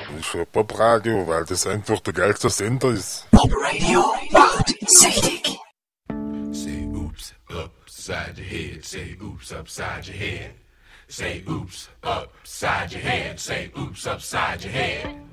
Ich höre Popradio, weil das einfach der geilste Sender ist. Popradio macht süchtig. Say oops, upside your head. Say oops, upside your head. Say oops, upside your head. Say oops, upside your head.